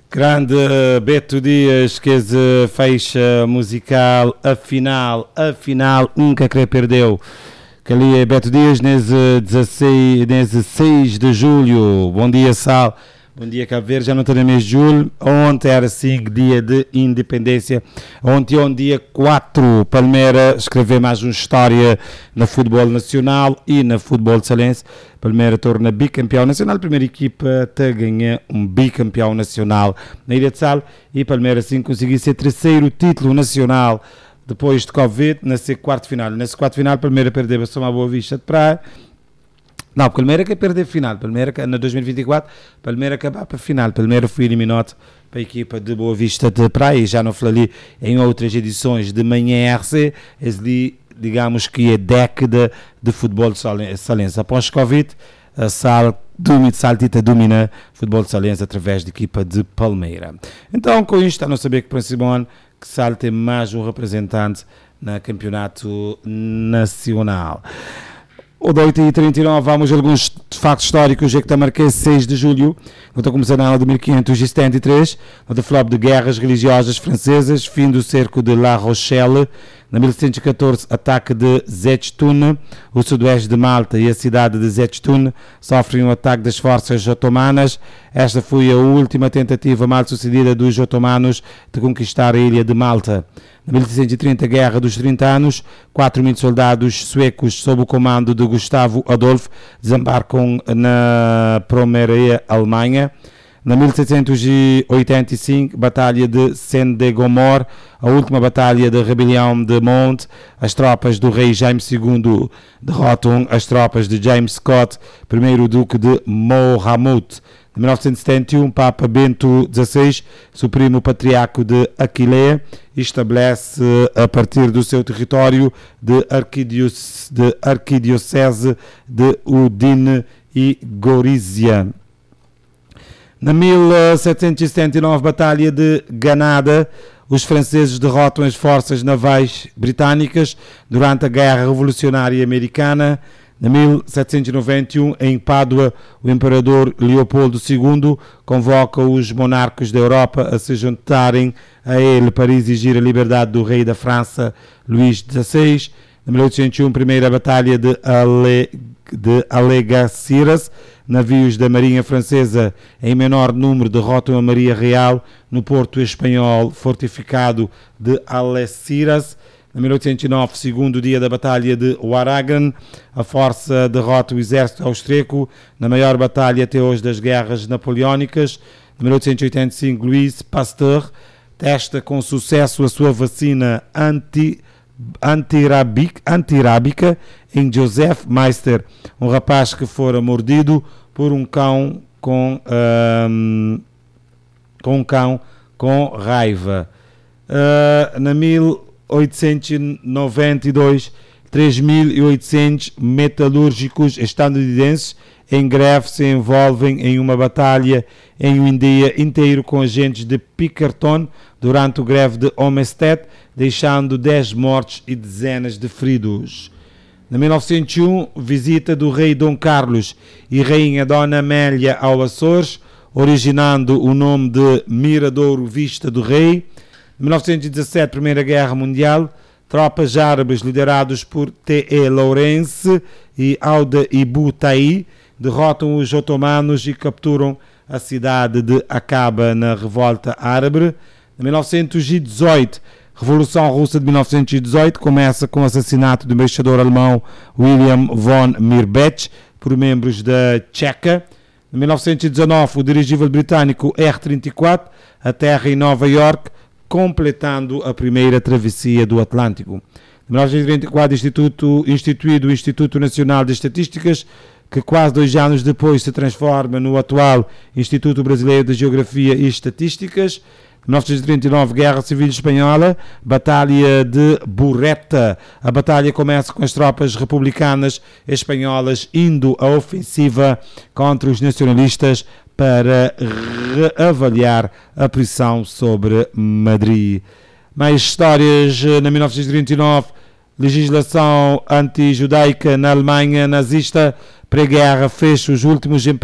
Grande Beto Dias que fecha musical, afinal, nunca querer perdeu. Que ali é Beto Dias nesse 6 de julho. Bom dia, Sal. Bom dia, Cabo Verde. Já não estou no mês de julho. Ontem era 5, dia de independência. Ontem, dia 4, Palmeira escreveu mais uma história no futebol nacional e no futebol de Salense. Palmeira torna bicampeão nacional. A primeira equipa a ganhar um bicampeão nacional na Ilha de Sal. E Palmeira, assim, conseguiu ser terceiro título nacional depois de Covid, nesse quarto final. Nesse quarto final, Palmeira perdeu a uma Boa Vista de Praia. Não, Palmeira quer perder a final. Palmeira, na 2024, Palmeira acabar para a final. Palmeira foi eliminado para a equipa de Boa Vista de Praia. Já não falei em outras edições de Manhã RC. Digamos que é década de futebol de Salense. Após Covid, a Saltita domina o futebol de Salense através da equipa de Palmeira. Então, com isto, a não saber que para Simone, que Sal tem mais um representante no campeonato nacional. O 8h39, vamos a alguns factos históricos, já que está marcado 6 de julho, quando começou na ano de 1573, no flop de guerras religiosas francesas, fim do cerco de La Rochelle, na 1714, ataque de Zetstun, o sudoeste de Malta e a cidade de Zetstun sofrem um ataque das forças otomanas. Esta foi a última tentativa mal sucedida dos otomanos de conquistar a ilha de Malta. Na 1630, Guerra dos 30 Anos, 4.000 soldados suecos sob o comando de Gustavo Adolf desembarcam na Pomerania, Alemanha. Na 1785, Batalha de Saint-de-Gomor, a última batalha da rebelião de Monte, as tropas do rei James II derrotam as tropas de James Scott, primeiro duque de Mohammed. Em 1971, Papa Bento XVI, supremo patriarca de Aquileia, estabelece a partir do seu território de arquidiocese de Udine e Gorizia. Na 1779, Batalha de Granada, os franceses derrotam as forças navais britânicas durante a Guerra Revolucionária Americana. Na 1791, em Pádua, o imperador Leopoldo II convoca os monarcos da Europa a se juntarem a ele para exigir a liberdade do rei da França, Luís XVI. Na 1801, primeira batalha de Algeciras, navios da Marinha Francesa em menor número derrotam a Maria Real no porto espanhol fortificado de Algeciras. Na 1809, segundo dia da Batalha de Wagrain, a força derrota o exército austríaco na maior batalha até hoje das guerras napoleónicas. Na 1885, Louis Pasteur testa com sucesso a sua vacina antirrábica em Joseph Meister, um rapaz que fora mordido por um cão com raiva. Na 1892, 3.800 metalúrgicos estadunidenses em greve se envolvem em uma batalha em um dia inteiro com agentes de Pinkerton durante o greve de Olmsted, deixando 10 mortos e dezenas de feridos. Na 1901, visita do rei Dom Carlos e rainha Dona Amélia ao Açores, originando o nome de Miradouro Vista do Rei. Em 1917, Primeira Guerra Mundial, tropas árabes liderados por T.E. Lawrence e Auda Ibu Tai derrotam os otomanos e capturam a cidade de Aqaba na revolta árabe. Em 1918, Revolução Russa de 1918 começa com o assassinato do embaixador alemão William von Mirbech por membros da Tcheca. Em 1919, o dirigível britânico R-34 aterra em Nova York, completando a primeira travessia do Atlântico. Em 1924, instituído o Instituto Nacional de Estatísticas, que quase 2 anos depois se transforma no atual Instituto Brasileiro de Geografia e Estatísticas. Em 1939, Guerra Civil Espanhola, Batalha de Bureta. A batalha começa com as tropas republicanas espanholas indo à ofensiva contra os nacionalistas para reavaliar a pressão sobre Madrid. Mais histórias. Na 1939, legislação anti-judaica na Alemanha nazista, pré-guerra fecha os últimos